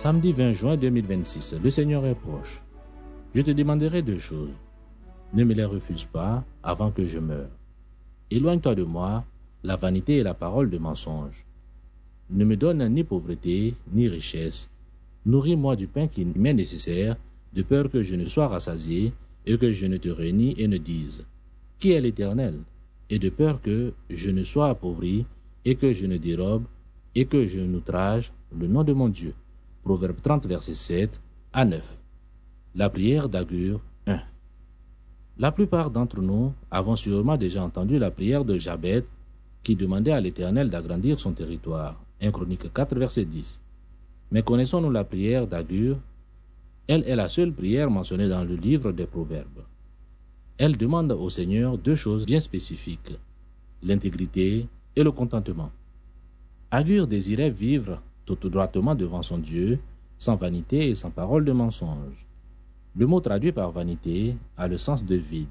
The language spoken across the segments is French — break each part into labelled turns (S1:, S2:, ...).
S1: Samedi 20 juin 2026, le Seigneur est proche. Je te demanderai deux choses. Ne me les refuse pas avant que je meure. Éloigne-toi de moi la vanité et la parole de mensonge. Ne me donne ni pauvreté ni richesse. Nourris-moi du pain qui m'est nécessaire, de peur que je ne sois rassasié et que je ne te renie et ne dise « Qui est l'Éternel ?» et de peur que je ne sois appauvri et que je ne dérobe et que je n'outrage le nom de mon Dieu. Proverbe 30, verset 7 à 9. La prière d'Agur 1. La plupart d'entre nous avons sûrement déjà entendu la prière de Jabez qui demandait à l'Éternel d'agrandir son territoire. 1 Chronique 4, verset 10. Mais connaissons-nous la prière d'Agur? Elle est la seule prière mentionnée dans le livre des Proverbes. Elle demande au Seigneur deux choses bien spécifiques, l'intégrité et le contentement. Agur désirait vivre tout droitement devant son Dieu, sans vanité et sans parole de mensonge. Le mot traduit par vanité a le sens de vide.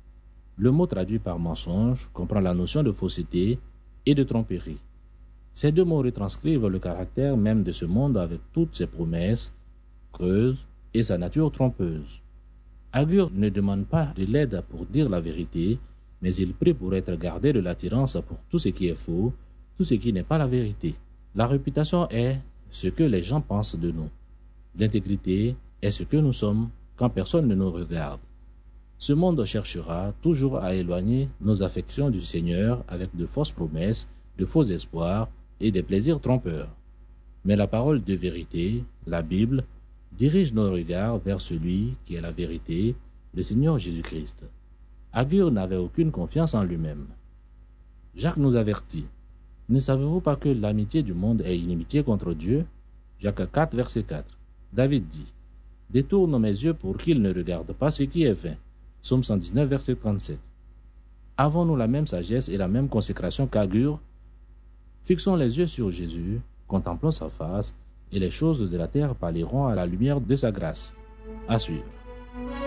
S1: Le mot traduit par mensonge comprend la notion de fausseté et de tromperie. Ces deux mots retranscrivent le caractère même de ce monde avec toutes ses promesses creuses et sa nature trompeuse. Agur ne demande pas de l'aide pour dire la vérité, mais il prie pour être gardé de l'attirance pour tout ce qui est faux, tout ce qui n'est pas la vérité. La réputation est ce que les gens pensent de nous. L'intégrité est ce que nous sommes quand personne ne nous regarde. Ce monde cherchera toujours à éloigner nos affections du Seigneur avec de fausses promesses, de faux espoirs et des plaisirs trompeurs. Mais la parole de vérité, la Bible, dirige nos regards vers celui qui est la vérité, le Seigneur Jésus-Christ. Agur n'avait aucune confiance en lui-même. Jacques nous avertit. Ne savez-vous pas que l'amitié du monde est inimitié contre Dieu? Jacques 4, verset 4. David dit, « Détourne mes yeux pour qu'ils ne regardent pas ce qui est vain. » Psaume 119, verset 37. Avons-nous la même sagesse et la même consécration qu'Agur? Fixons les yeux sur Jésus, contemplons sa face, et les choses de la terre parleront à la lumière de sa grâce. À suivre.